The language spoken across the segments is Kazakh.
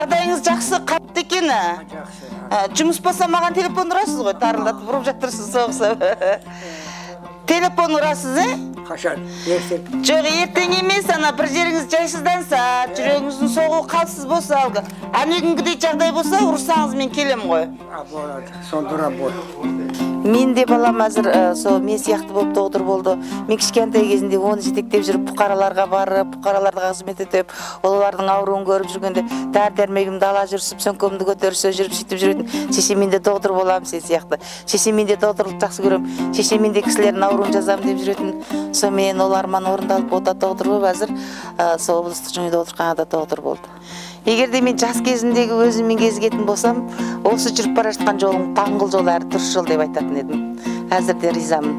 Жағдайыңыз жақсы, қатты екен. Жұмыс болса маған телефон ұрасыз ғой, тарылдатып ұрып жатырсыз соғысы. Телефон ұрасыз, Қашан? Ертең? Жоқ, ертең емес, бір жеріңіз жайсызданса, жүрегіңіздің соғуы қалсыз болса, күнгідей жағдай болса, ұрсаңыз мен келем ғой. Болады, сондыра болды. Мен де балам әзір мен сияқты болып доғдыр болды. Мен кішкентай кезінде оны жетектеп жүріп, бұқараларға барып, бұқараларға қызмет етіп, олардың ауруын көріп жүргенде, дәрі-дәрмегімді ала жүрсіп, сөмкемді көтерсе жүріп сөйтіп жүретін. Шешем, мен де доғдыр боламын сен сияқты. Шешем, мен де доғдырлықты жақсы көремін. Шешем, мен де кісілердің ауруын жазамын деп жүретін. Сол мен ол арман орындалып ота доғдыр болып әзір сол облыстық жөне доғдырханада доғдыр болды. Егер де мен жас кезімдегі өзіммен кезігетін болсам, осы жүріп бара жатқан жолың таңғыл жол әрі дұрыс жол деп айтатын едім. Әзір де ризамын.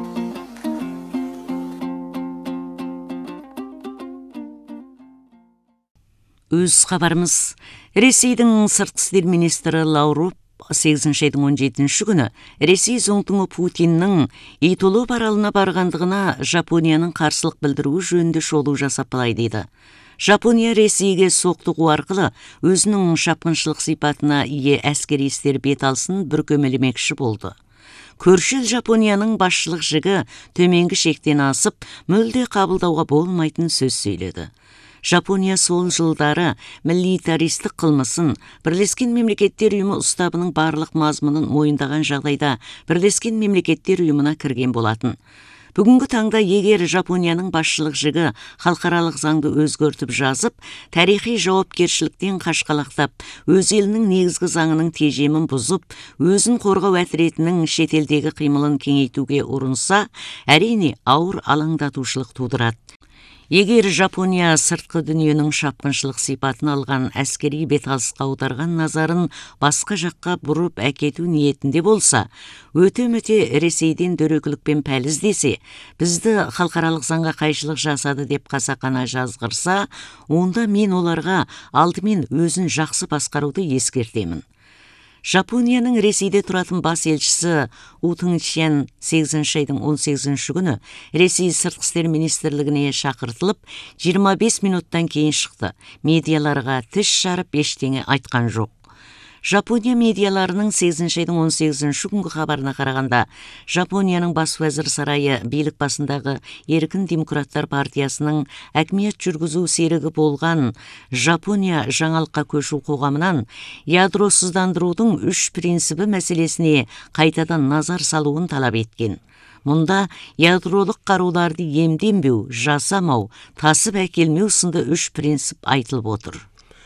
Өз хабарымыз Ресейдің сыртқы істер министрі Лавров 8 айдың 17 күні Ресей зоңтыңы Путиннің Итолу аралына барғандығына Жапонияның қарсылық білдіруі жөнінде шолу жасап былай дейді. Жапония Ресейге соқтығу арқылы өзінің шапқыншылық сипатына ие әскери істер бет алсын бүркемелемекші болды. Көрші Жапонияның басшылық жігі төменгі шектен асып, мүлде қабылдауға болмайтын сөз сөйледі. Жапония сол жылдары милитаристік қылмысын Бірлескен Мемлекеттер ұйымы ұстабының барлық мазмұнын мойындаған жағдайда Бірлескен Мемлекеттер ұйымына кірген болатын. Бүгінгі таңда егер Жапонияның басшылық жігі халықаралық заңды өзгертіп жазып, тарихи жауапкершіліктен қашқалақтап, өз елінің негізгі заңының тежемін бұзып, өзін қорғау әтіретінің шетелдегі қимылын кеңейтуге ұрынса, әрине ауыр алаңдатушылық тудырады. Егер Жапония сыртқы дүниенің шапқыншылық сипатын алған әскери беталысқа аударған назарын басқа жаққа бұрып әкету ниетінде болса, өте-мөте Ресейден дөрекілікпен пәліз десе, бізді халықаралық заңға қайшылық жасады деп қасақана жазғырса, онда мен оларға алдымен өзін жақсы басқаруды ескертемін. Жапонияның Ресейде тұратын бас елшісі Утыңчен 8 айдың 18 күні Ресей сыртқы істер министрлігіне шақыртылып, 25 минуттан кейін шықты. Медиаларға тіс жарып ештеңе айтқан жоқ. Жапония медиаларының 8 айдың 18 күнгі хабарына қарағанда, Жапонияның бас уәзір сарайы билік басындағы Еркін демократтар партиясының әкімет жүргізу серігі болған Жапония жаңалыққа көшу қоғамынан ядросыздандырудың 3 принципі мәселесіне қайтадан назар салуын талап еткен. Мұнда ядролық қаруларды иемденбеу, жасамау, тасып әкелмеу сынды 3 принцип айтылып отыр.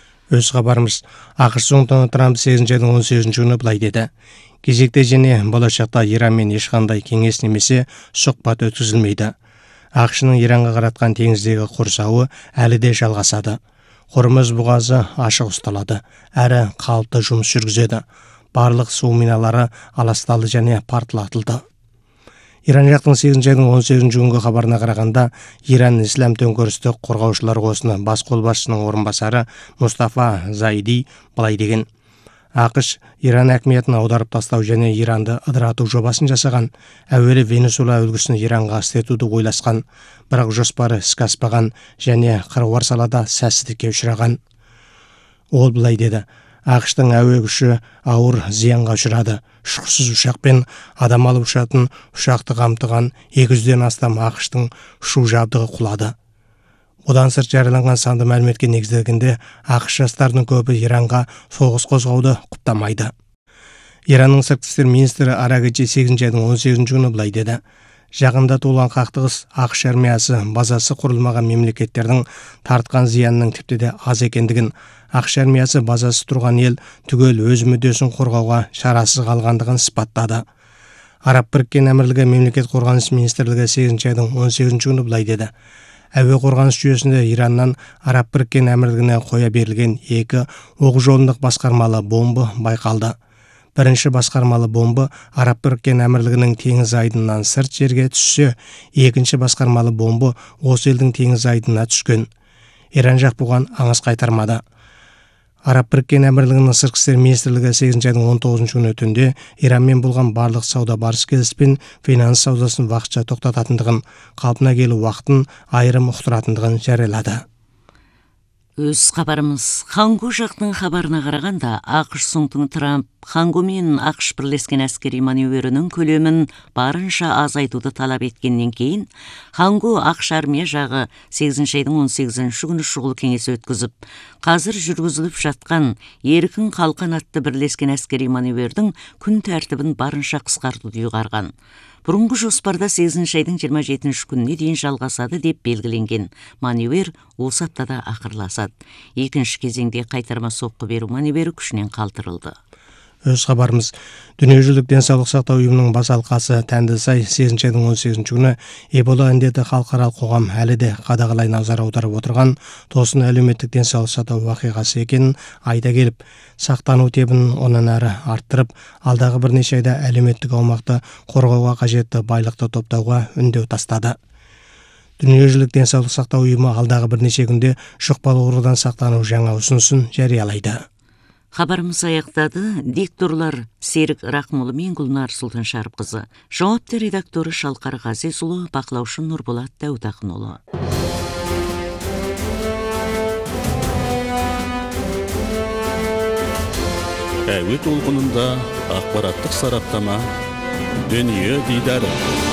Өз хабарымыз ақш зоңтыңы Трамп 8 айдың 18 күні былай деді. Кезекте және болашақта Иранмен ешқандай кеңес немесе сұхбат өткізілмейді. ақш-ның Иранға қаратқан теңіздегі құрсауы әлі де жалғасады. Хормуз бұғазы ашық ұсталады, әрі қалыпты жұмыс жүргізеді. Барлық су миналары аласталды және партылатылды. Иран жақтың 8 айдың 18 күнгі хабарына қарағанда, Иран ислам төңкерістік қорғаушылар қосыны бас қолбасшысының орынбасары Мустафа Зайди былай деген: ақш Иран әкіметін аударып тастау және Иранды ыдырату жобасын жасаған. Әуелі Венесуэла үлгісін Иранға істетуді ойласқан, бірақ жоспары іске аспаған және қыруар салада сәтсіздікке ұшыраған. Ол былай деді: ақш-тың әуе күші ауыр зиянға ұшырады. Ұшқышсыз ұшақпен адам алып ұшатын ұшақты қамтыған 200-ден астам ақш-тың ұшу жабдығы құлады. Одан сырт жарияланған санды мәліметке негізделгенде, ақш жастарының көбі Иранға соғыс қозғауды құптамайды. Иранның сыртқы істер министрі Арагачи 8 айдың 18 күні былай деді: жақында туылған қақтығыс ақш армиясы базасы құрылмаған мемлекеттердің тартқан зиянының тіпті де аз екендігін, ақш армиясы базасы тұрған ел түгел өз мүддесін қорғауға шарасыз қалғандығын сипаттады. Араб біріккен әмірлігі мемлекет қорғаныс министрлігі 8 айдың 18 күні былай деді: әуе қорғаныс жүйесінде Ираннан Араб біріккен әмірлігіне қоя берілген 2 оқ жолындық басқармалы бомба байқалды. Бірінші басқармалы бомба Араб біріккен әмірлігінің теңіз айдынынан сырт жерге түссе, екінші басқармалы бомба осы елдің теңіз айдынына түскен. Иран жақ бұған аңыз қайтармады. Араб біріккен әмірлігінің сыртқы істер министрлігі 8 айдың 19 күні түнде Иранмен болған барлық сауда барыс келіс пен финанс саудасын уақытша тоқтататындығын, қалпына келу уақытын айырым ұқтыратындығын жариялады. Өз хабарымыз. Хангу жақтың хабарына қарағанда, ақш соңтың Трамп Хангу мен ақш бірлескен әскери маневрінің көлемін барынша азайтуды талап еткеннен кейін, Хангу ақш армия жағы 8 айдың 18 күні шұғыл кеңес өткізіп, қазір жүргізіліп жатқан еркін қалқан атты бірлескен әскери маневрдің күн тәртібін барынша қысқартуды ұйғарған. Бұрынғы жоспарда 8 айдың 27 күніне дейін жалғасады деп белгіленген маневр осы аптада ақырласады. Екінші кезеңде қайтарма соққы беру маневрі күшінен қалдырылды. Өз хабарымыз. Дүниежүзілік денсаулық сақтау ұйымының бас алқасы Тәндісай 8 айдың 18 күні Эбола індеті халықаралық қоғам әлі де қадағалай назар аударып отырған тосын әлеуметтік денсаулық сақтау вақиғасы екенін айта келіп, сақтану тебін онан әрі арттырып, алдағы бірнеше айда әлеуметтік аумақты қорғауға қажетті байлықты топтауға үндеу тастады. Дүниежүзілік денсаулық сақтау ұйымы алдағы бірнеше күнде жұқпалы аурудан сақтану жаңа ұсынысын жариялайды. Хабарымыз аяқтады. Дикторлар Серік Рақмұлы мен Гүлнар Сұлтаншарыпқызы. Жауапты редакторы Шалқар Ғазизұлы, бақылаушы Нұрболат Дәутақынұлы. Әуе толқынында ақпараттық сараптама, дүние дидары.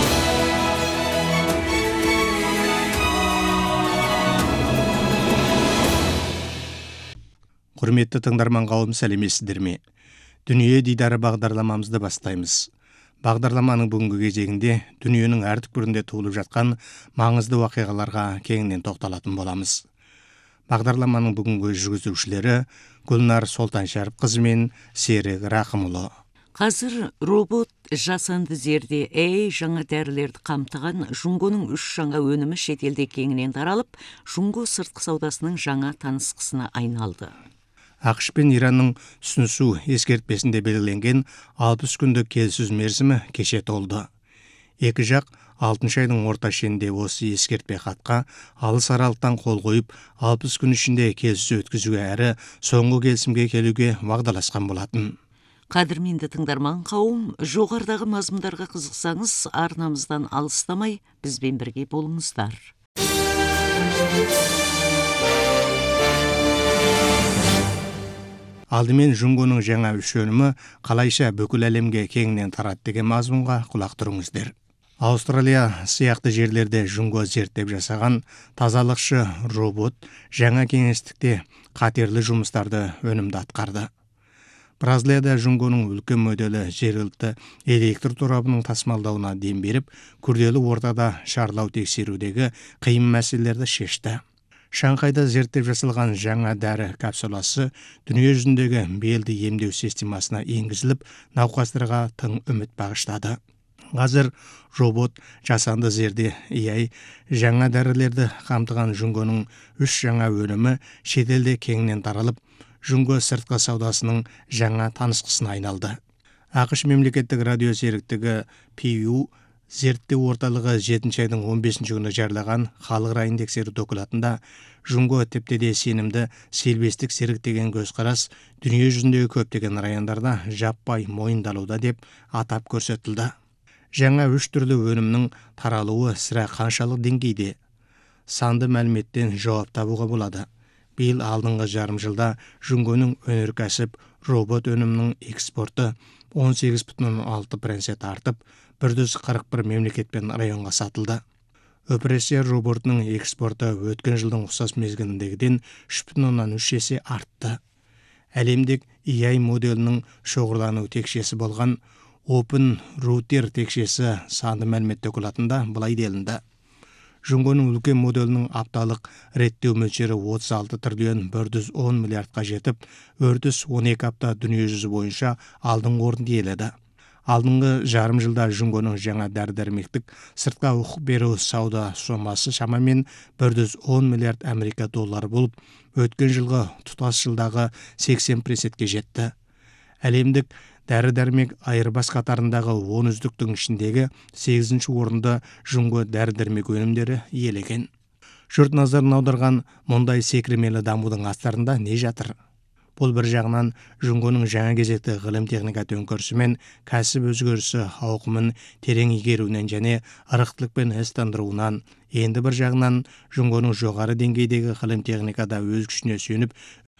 Құрметті тыңдарман қауым, сәлеметсіздер ме? Дүние дидары бағдарламамызды бастаймыз. Бағдарламаның бүгінгі кезегінде дүниенің әр түкпірінде туылып жатқан маңызды вақиғаларға кеңінен тоқталатын боламыз. Бағдарламаның бүгінгі жүргізушілері Гүлнар Сұлтаншарыпқызы мен Серік Рақымұлы. Қазір робот жасанды зерде жаңа дәрілерді қамтыған Жұңгоның 3 жаңа өнімі шетелде кеңінен таралып, Жұңго сыртқы саудасының жаңа танысқысына айналды. ақш пен Иранның түсінісу ескертпесінде белгіленген 60 күндік келіссөз мерзімі кеше толды. Екі жақ 6 айдың орта шенінде осы ескертпе хатқа алыс аралықтан қол қойып, 60 күн ішінде келіссөз өткізуге әрі соңғы келісімге келуге уағдаласқан болатын. Қадірменді тыңдарман қауым, жоғарыдағы мазмұндарға қызықсаңыз, арнамыздан алыстамай бізбен бірге болыңыздар. Алдымен Жұңгоның жаңа 3 өнімі қалайша бүкіл әлемге кеңінен тарады деген мазмұнға құлақ тұрыңыздар. Аустралия сияқты жерлерде Жұңго зерттеп жасаған тазалықшы робот жаңа кеңістікте қатерлі жұмыстарды өнімді атқарды. Бразилияда Жұңгоның үлкен моделі жергілікті электр торабының тасымалдауына дем беріп, күрделі ортада шарлау тексерудегі қиын мәселелерді шешті. Шанхайда зерттеп жасалған жаңа дәрі капсуласы дүние жүзіндегі белді емдеу системасына енгізіліп, науқастарға тың үміт бағыштады. Қазір робот жасанды зерде жаңа дәрілерді қамтыған Жұңгоның 3 жаңа өнімі шетелде кеңінен таралып, Жұңго сыртқы саудасының жаңа танысқысына айналды. ақш мемлекеттік радио серіктігі PU зерттеу орталығы 7 айдың 15 күні жариялаған халық райын тексеру докладында Жұңго тіпті де сенімді селбестік серік деген көзқарас дүние жүзіндегі көптеген райондарда жаппай мойындалуда деп атап көрсетілді. Жаңа 3 түрлі өнімнің таралуы сірә қаншалық деңгейде? Санды мәліметтен жауап табуға болады. Биыл алдыңғы жарым жылда Жұңгоның өнеркәсіп робот өнімнің экспорты 18,6% артып, 141 мемлекет пен районға сатылды. Операция роботының экспорты өткен жылдың ұқсас мезгіліндегіден 3,3 есе артты. Әлемдік AI моделінің шоғырлану текшесі болған Open Router текшесі санды мәлімет докладында былай делінді. Жұңгоның үлкен моделінің апталық реттеу мөлшері 36 триллион 110 миллиардқа жетіп, 412 апта дүние жүзі бойынша алдыңғы орынды иеледі. Алдыңғы жарым жылда Жұңгоның жаңа дәрі-дәрмектік сыртқа оқып беру сауда сомасы шамамен 110 миллиард Америка доллары болып, өткен жылғы тұтас жылдағы 80%-ке жетті. Әлемдік дәрі-дәрмек айырбас қатарындағы 10 үздіктің ішіндегі 8-ші орында Жұңго дәрі-дәрмек өнімдері иелеген. Жұрт назарын аударған мұндай секіремелі дамудың астарында не жатыр? Бұл бір жағынан Жұңгоның жаңа кезекті ғылым техника төңкерісі мен кәсіп өзгерісі ауқымын терең игеруінен және ырықтылықпен істандыруынан, енді бір жағынан Жұңгоның жоғары деңгейдегі ғылым техникада өз күшіне сүйеніп,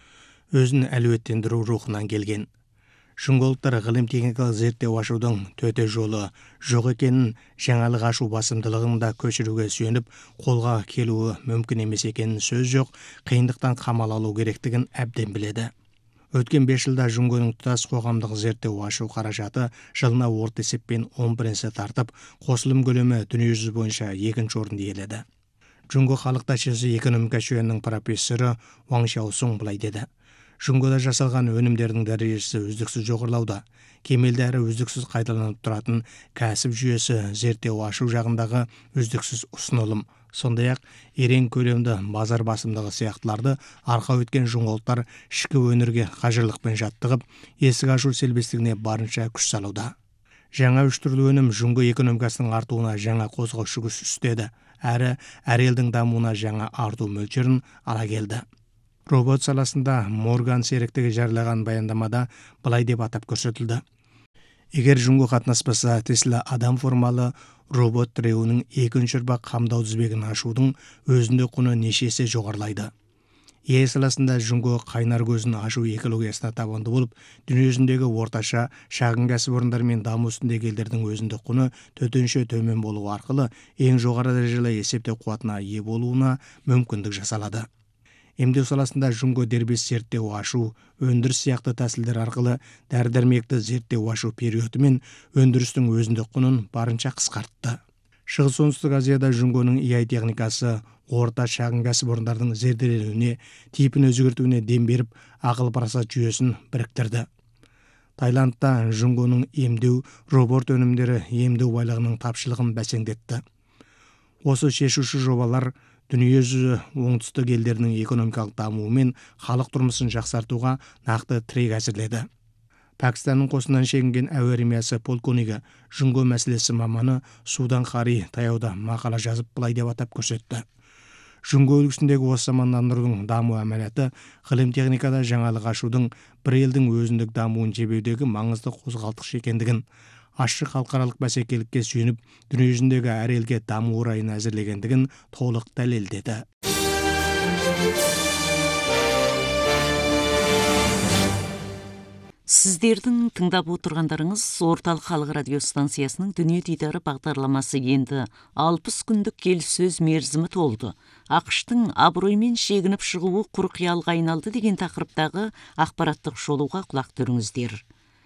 өзін әлеуеттендіру рухынан келген. Жұңголықтар ғылым техникалық зерттеу ашудың төте жолы жоқ екенін, жаңалық ашу басымдылығын да көшіруге сүйеніп, қолға келуі мүмкін емес екенін сөз жоқ, қиындықтан қамал алу керектігін әбден біледі. Өткен 5 жылда Жұңгоның тұтас қоғамдық зерттеу ашу қаражаты жылына орта есеппен 10% тартып, қосылым көлемі дүниежүзі бойынша 2-ші орынды иеледі. Жұңго халық ташысы экономика жүйенінің профессоры Ваң Шаосун былай деді: Жұңгода жасалған өнімдердің дәрежесі үздіксіз жоғарылауда. Кемелді әрі үздіксіз қайталанып тұратын кәсіп жүйесі зерттеу ашу жағындағы үздіксіз ұсынылым, сондай-ақ ерен көлемді базар басымдығы сияқтыларды арқа өткен жұңголықтар ішкі өнерге қажырлықпен жаттығып, есік ашу селбестігіне барынша күш салуда. Жаңа үш түрлі өнім Жұңго экономикасының артуына жаңа қозғаушы күш үстеді, әрі әр елдің дамуына жаңа арту мөлшерін ала келді. Робот саласында Морган серіктігі жариялаған баяндамада былай деп атап көрсетілді: егер Жұңго қатынаспаса, Тесла адам формалы робот тіреуінің екінші ұрпақ қамдау тізбегін ашудың өзіндік құны нешесе жоғарылайды. Саласында Жұңго қайнар көзін ашу экологиясына табанды болып, дүниежүзіндегі орташа шағын кәсіпорындар мен даму үстіндегі елдердің өзіндік құны төтенше төмен болуы арқылы ең жоғары дәрежелі есептеу қуатына ие болуына мүмкіндік жасалады. Емдеу саласында Жұңго дербес зерттеу ашу, өндіріс сияқты тәсілдер арқылы дәрі-дәрмекті зерттеу ашу периоды мен өндірістің өзіндік құнын барынша қысқартты. Шығыс Оңтүстік Азияда Жұңгоның AI техникасы орта шағын кәсіпорындардың зерделенуіне, типін өзгертуіне дем беріп, ақыл парасат жүйесін біріктірді. Таиландта Жұңгоның емдеу робот өнімдері емдеу байлығының тапшылығын бәсеңдетті. Осы шешуші жобалар дүниежүзі оңтүстік елдерінің экономикалық дамуы мен халық тұрмысын жақсартуға нақты тірек әзірледі. Пәкістанның қосынан шегінген әуе армиясы полковнигі Жұңго мәселесі маманы Судан Хари таяуда мақала жазып былай деп атап көрсетті: Жұңго үлгісіндегі осы замандандырудың даму әманаты ғылым техникада жаңалық ашудың бір елдің өзіндік дамуын жебеудегі маңызды қозғалтқыш екендігін, ашық халықаралық бәсекелікке сүйеніп, дүниежүзіндегі әр елге даму орайын әзірлегендігін толық дәлелдеді. Сіздердің тыңдап отырғандарыңыз Орталық халық радио станциясының Дүние дидары бағдарламасы. Енді 60 күндік келіссөз мерзімі толды. ақш-тың абыроймен шегініп шығуы құр қиялға айналды деген тақырыптағы ақпараттық шолуға құлақ түріңіздер.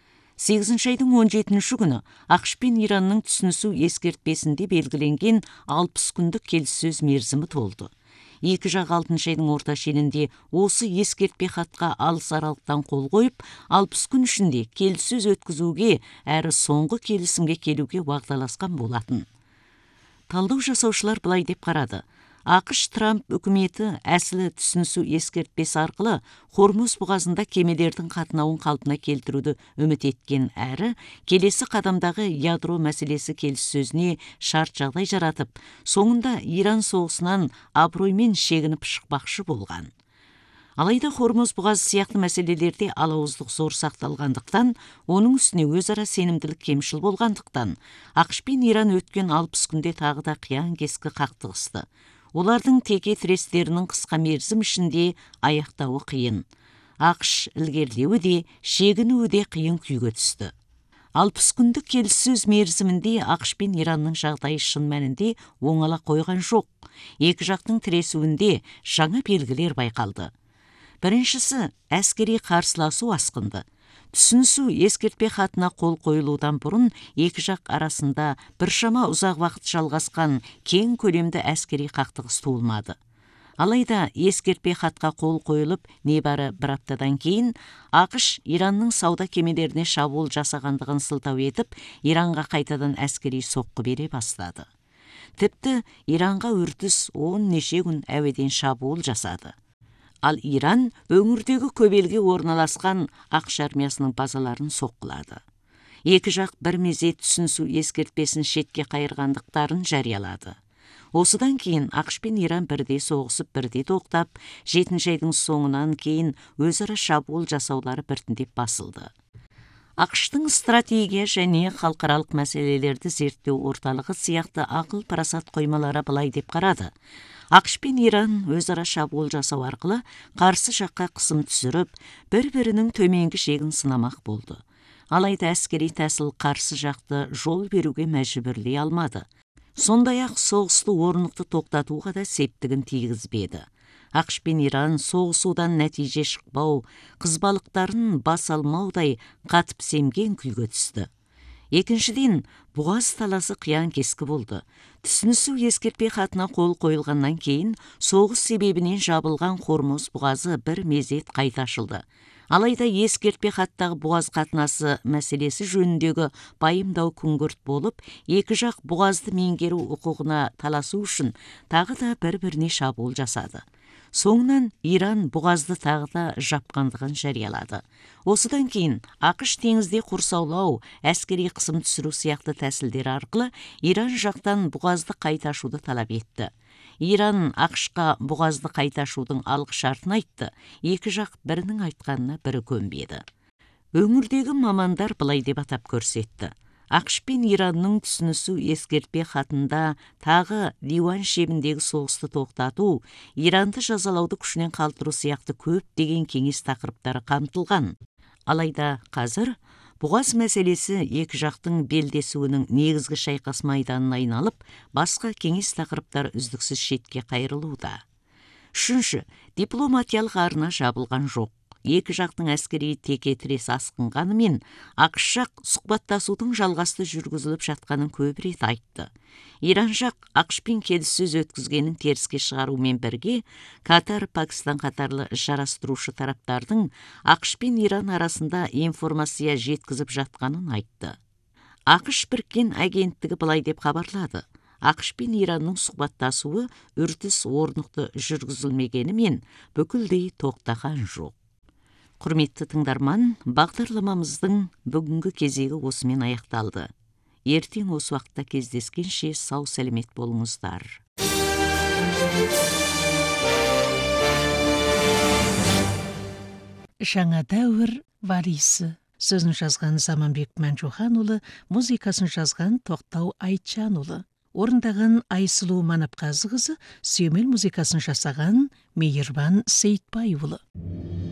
8 айдың 17-ші күні ақш пен Иранның түсінісу ескертпесінде белгіленген 60 күндік келіссөз мерзімі толды. Екі жақ 6 айдың орта шенінде осы ескертпе хатқа алыс аралықтан қол қойып, 60 күн ішінде келіссөз өткізуге әрі соңғы келісімге келуге уағдаласқан болатын. Талдау жасаушылар былай деп қарады: ақш Трамп үкіметі әсілі түсінісу ескертпесі арқылы Хормуз бұғазында кемелердің қатынауын қалпына келтіруді үміт еткен, әрі келесі қадамдағы ядро мәселесі келіссөзіне шарт жағдай жаратып, соңында Иран соғысынан абыроймен шегініп шықпақшы болған. Алайда Хормуз бұғазы сияқты мәселелерде алауыздық зор сақталғандықтан, оның үстіне өзара сенімділік кемшіл болғандықтан, ақш пен Иран өткен 60 күнде тағы да қиян кескі қақтығысты. Олардың теке тірестерінің қысқа мерзім ішінде аяқтауы қиын. ақш ілгерілеуі де, шегінуі де қиын күйге түсті. 60 күндік келіссөз мерзімінде ақш пен Иранның жағдайы шын мәнінде оңала қойған жоқ. Екі жақтың тіресуінде жаңа белгілер байқалды. Біріншісі, әскери қарсыласу асқынды. Түсінісу ескертпе хатына қол қойылудан бұрын екі жақ арасында біршама ұзақ уақыт жалғасқан кең көлемді әскери қақтығыс туылмады. Алайда ескертпе хатқа қол қойылып, небәрі бір аптадан кейін ақш Иранның сауда кемелеріне шабуыл жасағандығын сылтау етіп, Иранға қайтадан әскери соққы бере бастады. Тіпті Иранға үрдіс 10 неше күн әуеден шабуыл жасады. Ал Иран өңірдегі көбелге орналасқан ақш армиясының базаларын соққылады. Екі жақ бір мезет түсінісу ескертпесін шетке қайырғандықтарын жариялады. Осыдан кейін ақш пен Иран бірде соғысып, бірде тоқтап, 7-ші айдың соңынан кейін өзара шабуыл жасаулары біртіндеп басылды. ақш-тың стратегия және халықаралық мәселелерді зерттеу орталығы сияқты ақыл парасат қоймалары былай деп қарады. ақш пен Иран өзара шабуыл жасау арқылы қарсы жаққа қысым түсіріп, бір-бірінің төменгі шегін сынамақ болды. Алайда әскери тәсіл қарсы жақты жол беруге мәжбүрлей алмады. Сондай-ақ соғысты орнықты тоқтатуға да септігін тигізбеді. ақш пен Иран соғысудан нәтиже шықпау, қызбалықтарын бас алмаудай қатып семген күйге түсті. Екіншіден, бұғаз таласы қиян кескі болды. Түсінісу ескертпе хатына қол қойылғаннан кейін соғыс себебінен жабылған Хормуз бұғазы бір мезет қайта ашылды. Алайда ескертпе хаттағы бұғаз қатынасы мәселесі жөніндегі пайымдау күңгірт болып, екі жақ бұғазды меңгеру құқығына таласу үшін тағы да бір-біріне шабуыл жасады. Соңынан Иран бұғазды тағы да жапқандығын жариялады. Осыдан кейін ақш теңізде құрсаулау, әскери қысым түсіру сияқты тәсілдер арқылы Иран жақтан бұғазды қайта ашуды талап етті. Иран ақшқа бұғазды қайта ашудың алғы шартын айтты. Екі жақ бірінің айтқанына бірі көнбеді. Өңірдегі мамандар былай деп атап көрсетті. ақш пен Иранның түсінісу ескертпе хатында тағы Ливан шебіндегі соғысты тоқтату, Иранды жазалауды күшінен қалдыру сияқты көп деген кеңес тақырыптары қамтылған. Алайда қазір бұғаз мәселесі екі жақтың белдесуінің негізгі шайқас майданына айналып, басқа кеңес тақырыптар үздіксіз шетке қайырылуда. Үшінші, дипломатиялық арна жабылған жоқ. Екі жақтың әскери теке-тірес асқынғанымен, ақш жақ сұхбаттасудың жалғасты жүргізіліп жатқанын көп рет айтты. Иран жақ ақшпен келіссөз өткізгенін теріске шығарумен бірге, Катар, Пакистан қатарлы жарастырушы тараптардың ақш пен Иран арасында информация жеткізіп жатқанын айтты. ақш біріккен агенттігі былай деп хабарлады. ақш пен Иранның сұхбаттасуы үрдіс орнықты жүргізілмегенімен бүкілдей тоқтаған жоқ. Құрметті тыңдарман, бағдарламамыздың бүгінгі кезегі осымен аяқталды. Ертең осы уақытта кездескенше сау сәлемет болыңыздар. Жаңа дәуір варисі. Сөзін жазған Заманбек Мәнжуханұлы, музыкасын жазған Тоқтау Айтжанұлы. Орындаған Айсұлу Манапқазықызы, сүйемел музыкасын жасаған Мейірбан Сейтбайұлы.